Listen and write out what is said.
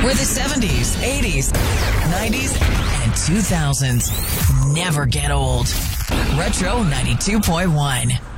where the 70s, 80s, 90s, and 2000s never get old. Retro 92.1.